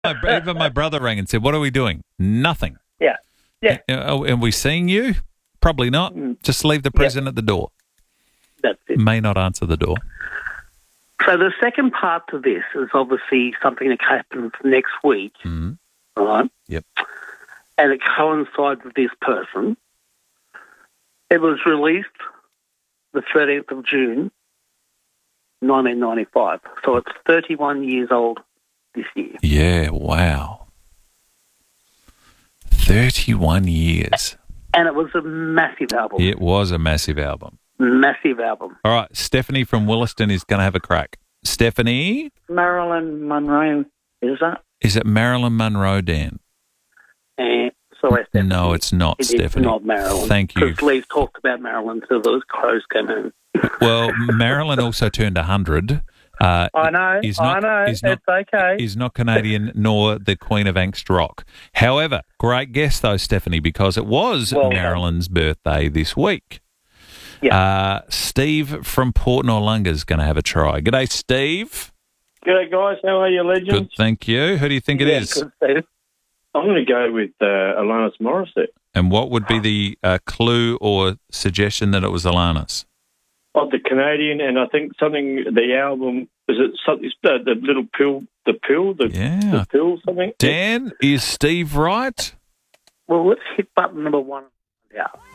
Even my brother rang and said, "What are we doing?" Nothing. Yeah. Are we seeing you? Probably not. Just leave the present at the door. That's it. May not answer the door. So the second part to this is obviously something that happens next week, right? Yep. And it coincides with this person. It was released the 13th of June, 1995. So it's 31 years old this year. Yeah, wow. 31 years. And it was a massive album. It was a massive album. Massive album. All right, Stephanie from Williston is going to have a crack. Stephanie? Marilyn Monroe, is that? Is it Marilyn Monroe, Dan? Sorry, Stephanie. No, it's not, Stephanie. It's not Marilyn. Thank you. Because Lee talked about Marilyn till those crows came in. Well, Marilyn also turned 100. I know. It's okay. Is not Canadian nor the Queen of Angst Rock. However, great guess though, Stephanie, because it was Marilyn's birthday this week. Yeah. Steve from Port Noarlunga is going to have a try. G'day, Steve. G'day, guys. How are you, legends? Good, thank you. Who do you think it is? Good, Steve. I'm going to go with Alanis Morissette. And what would be the clue or suggestion that it was Alanis? Of the Canadian, and I think something, the album, is it something, the little pill, the pill, something? Dan, is Steve right? Well, let's hit button number one. Yeah.